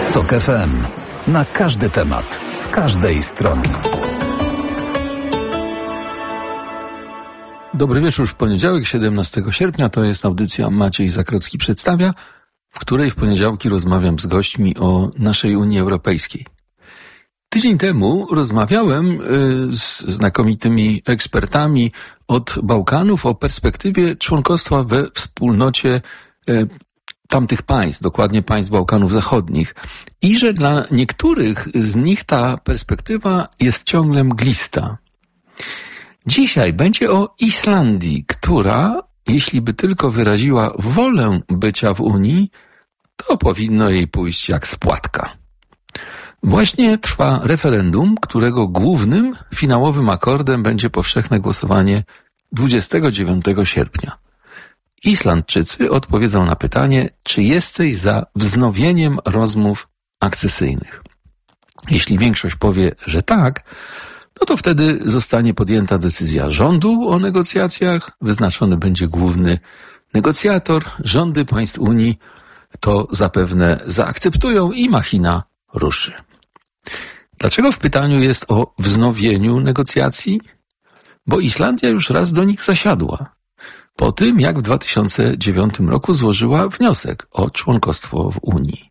TOK FM. Na każdy temat, z każdej strony. Dobry wieczór w poniedziałek, 17 sierpnia. To jest audycja Maciej Zakrocki przedstawia, w której w poniedziałki rozmawiam z gośćmi o naszej Unii Europejskiej. Tydzień temu rozmawiałem z znakomitymi ekspertami od Bałkanów o perspektywie członkostwa we wspólnocie tamtych państw, dokładnie państw Bałkanów Zachodnich, i że dla niektórych z nich ta perspektywa jest ciągle mglista. Dzisiaj będzie o Islandii, która, jeśli by tylko wyraziła wolę bycia w Unii, to powinno jej pójść jak z płatka. Właśnie trwa referendum, którego głównym, finałowym akordem będzie powszechne głosowanie 29 sierpnia. Islandczycy odpowiedzą na pytanie, czy jesteś za wznowieniem rozmów akcesyjnych. Jeśli większość powie, że tak, no to wtedy zostanie podjęta decyzja rządu o negocjacjach, wyznaczony będzie główny negocjator, rządy państw Unii to zapewne zaakceptują i machina ruszy. Dlaczego w pytaniu jest o wznowieniu negocjacji? Bo Islandia już raz do nich zasiadła. Po tym, jak w 2009 roku złożyła wniosek o członkostwo w Unii.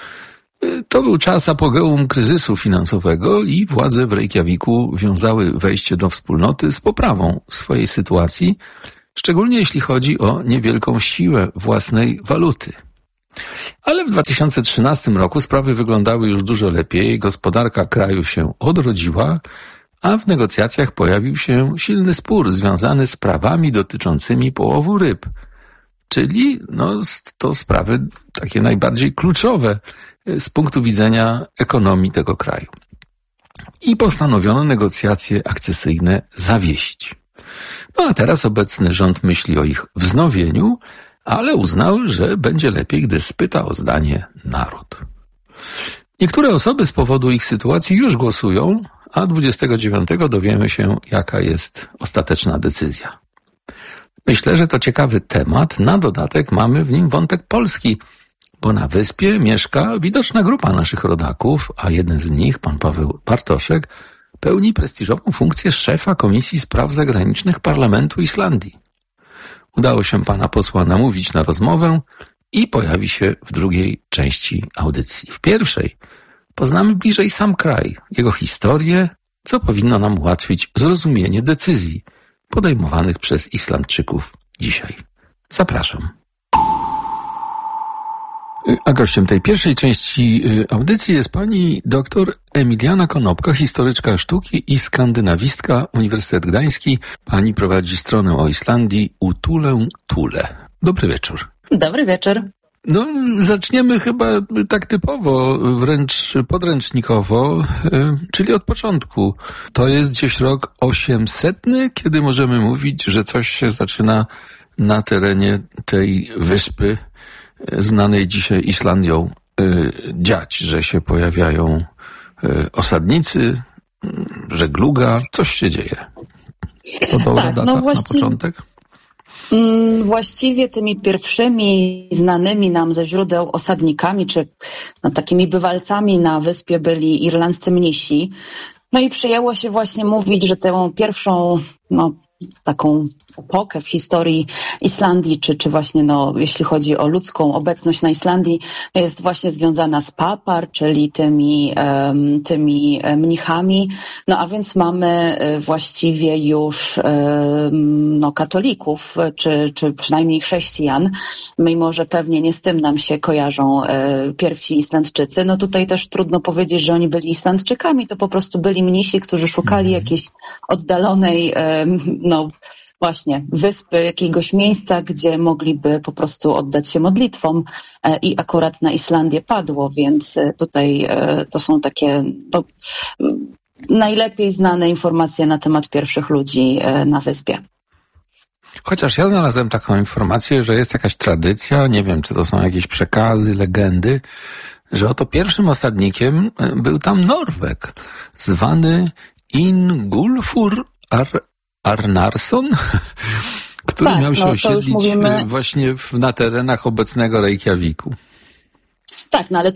To był czas apogeum kryzysu finansowego i władze w Reykjaviku wiązały wejście do wspólnoty z poprawą swojej sytuacji, szczególnie jeśli chodzi o niewielką siłę własnej waluty. Ale w 2013 roku sprawy wyglądały już dużo lepiej, gospodarka kraju się odrodziła, a w negocjacjach pojawił się silny spór związany z prawami dotyczącymi połowu ryb, czyli to sprawy takie najbardziej kluczowe z punktu widzenia ekonomii tego kraju. I postanowiono negocjacje akcesyjne zawiesić. A teraz obecny rząd myśli o ich wznowieniu, ale uznał, że będzie lepiej, gdy spyta o zdanie naród. Niektóre osoby z powodu ich sytuacji już głosują, a 29 dowiemy się, jaka jest ostateczna decyzja. Myślę, że to ciekawy temat. Na dodatek mamy w nim wątek polski, bo na wyspie mieszka widoczna grupa naszych rodaków, a jeden z nich, pan Paweł Bartoszek, pełni prestiżową funkcję szefa Komisji Spraw Zagranicznych Parlamentu Islandii. Udało się pana posła namówić na rozmowę i pojawi się w drugiej części audycji. W pierwszej poznamy bliżej sam kraj, jego historię, co powinno nam ułatwić zrozumienie decyzji podejmowanych przez Islandczyków dzisiaj. Zapraszam. A gościem tej pierwszej części audycji jest pani dr Emiliana Konopka, historyczka sztuki i skandynawistka, Uniwersytet Gdański. Pani prowadzi stronę o Islandii Utule Tule. Dobry wieczór. Dobry wieczór. Zaczniemy chyba tak typowo, wręcz podręcznikowo, czyli od początku. To jest gdzieś rok 800, kiedy możemy mówić, że coś się zaczyna na terenie tej wyspy znanej dzisiaj Islandią dziać, że się pojawiają osadnicy, żegluga, coś się dzieje. To dobra data na początek? Właściwie tymi pierwszymi znanymi nam ze źródeł osadnikami, czy takimi bywalcami na wyspie byli irlandzcy mnisi. I przyjęło się właśnie mówić, że tę pierwszą taką epokę w historii Islandii, czy właśnie jeśli chodzi o ludzką obecność na Islandii, jest właśnie związana z Papar, czyli tymi mnichami. A więc mamy właściwie już katolików, czy przynajmniej chrześcijan, mimo że pewnie nie z tym nam się kojarzą pierwsi Islandczycy. Tutaj też trudno powiedzieć, że oni byli Islandczykami, to po prostu byli mnisi, którzy szukali jakiejś oddalonej właśnie wyspy, jakiegoś miejsca, gdzie mogliby po prostu oddać się modlitwom, i akurat na Islandię padło, więc tutaj to są takie najlepiej znane informacje na temat pierwszych ludzi na wyspie. Chociaż ja znalazłem taką informację, że jest jakaś tradycja, nie wiem, czy to są jakieś przekazy, legendy, że oto pierwszym osadnikiem był tam Norweg, zwany Ingulfur Arnarsson, który miał się osiedlić właśnie na terenach obecnego Reykjaviku. Tak, ale